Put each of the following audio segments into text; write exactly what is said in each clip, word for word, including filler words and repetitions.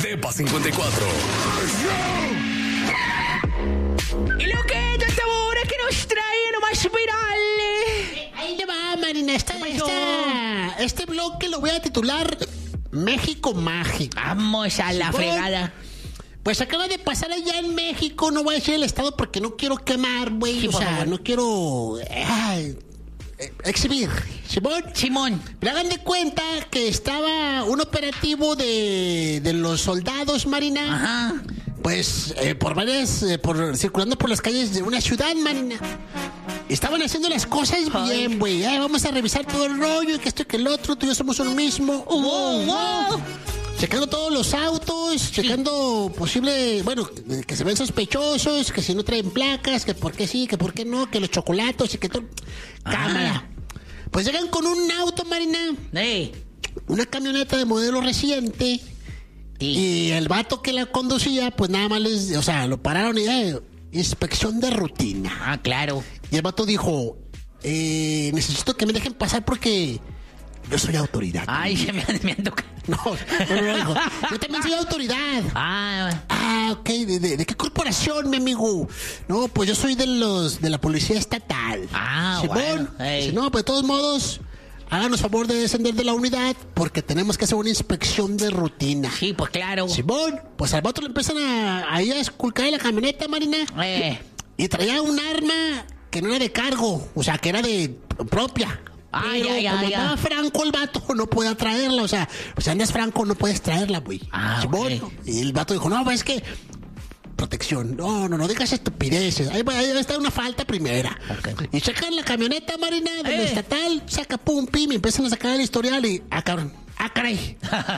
Depa cincuenta y cuatro. ¿Y lo que es esta hora que nos trae nomás viral? Eh, ahí le va, Marina. Esta, esta, este bloque lo voy a titular México Mágico. Vamos a la Sí, fregada. Pues acaba de pasar allá en México, no voy a decir el estado porque no quiero quemar, güey. Sí, o por sea, favor. no quiero ay, eh, exhibir. ¿Simón? Simón. Pero hagan de cuenta que estaba un operativo de, de los soldados, Marina. Ajá. Pues eh, por varias, eh, por circulando por las calles de una ciudad, Marina. Estaban haciendo las cosas Ay. bien, güey. Ay, vamos a revisar todo el rollo, y que esto y que el otro, tú y yo somos uno mismo. Wow, wow. Checando todos los autos, checando posible, bueno, que se ven sospechosos, que si no traen placas, que por qué sí, que por qué no, que los chocolatos y que todo. Cámara. Pues llegan con un auto, Marina, Ey. una camioneta de modelo reciente. Sí. Y el vato que la conducía, pues nada más les, o sea, lo pararon y eh, inspección de rutina. Ah, claro. Y el vato dijo, eh, necesito que me dejen pasar porque yo soy autoridad. Ay, se me han, me han tocado. No, no, no, dijo, yo también soy autoridad. Ah, Ah, ok, ¿de, de, de qué corporación, mi amigo? No, pues yo soy de los de la policía estatal. Ah, Simón, bueno, ey. dice, no, pues de todos modos, háganos favor de descender de la unidad porque tenemos que hacer una inspección de rutina. sí, pues claro. Simón, pues al vato le empiezan a, ahí a esculcar en la camioneta, Marina. Eh. Y traía un arma que no era de cargo, o sea, que era de propia. Ay, Pero ay, como ay, estaba ay. franco el vato, no podía traerla, o sea, si andas franco no puedes traerla, güey. Ah, Simón, ok. y el vato dijo, no, pues es que protección, no, no, no digas estupideces, ahí, va- ahí está una falta primera. Ok. Y checan la camioneta, Marina, de la Eh. estatal, saca pum, pim, y empiezan a sacar el historial y, ah, cabrón, ah, caray,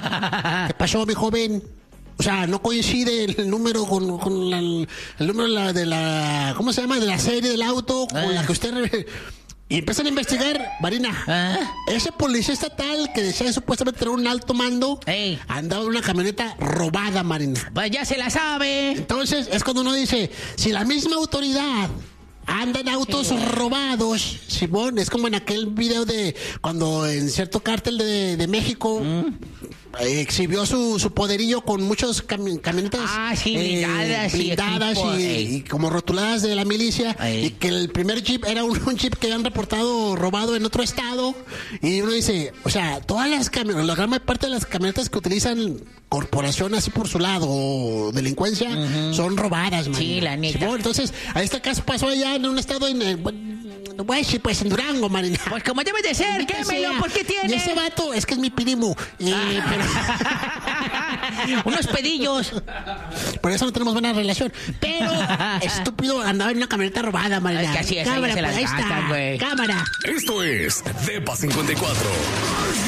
¿qué pasó, mi joven? O sea, no coincide el número con, con la- el número de la, de la, ¿cómo se llama? De la serie del auto con Ah. la que usted... re- Y empiezan a investigar, Marina. Ah. Ese policía estatal que decía supuestamente era un alto mando, Ey. andaba en una camioneta robada, Marina. Pues ya se la sabe. Entonces, es cuando uno dice, si la misma autoridad anda en autos Sí. robados, Simón, es como en aquel video de cuando en cierto cártel de, de México eh, exhibió su, su poderío con muchos cami- camionetas Ah, sí, blindadas y blindadas equipo, y, ey. y como rotuladas de la milicia, Ey. y que el primer jeep era un, un jeep que habían reportado robado en otro estado, y uno dice, o sea, todas las camionetas, la gran parte de las camionetas que utilizan corporación así por su lado o delincuencia son robadas, man. Sí, la neta. Simón, entonces, a este caso pasó allá en un estado en, eh, bueno, no voy a decir, pues en Durango, Marina. Pues como debe de ser, Maldita quémelo, sea. ¿por qué Y tiene? ese vato, es que es mi primo. Y, pero, Unos pedillos. por eso no tenemos buena relación. Pero, estúpido, andaba en una camioneta robada, Marina. Es que así es, ahí Cámara, se las pues, ahí gastan, está. güey. Cámara. Esto es Depa cincuenta y cuatro.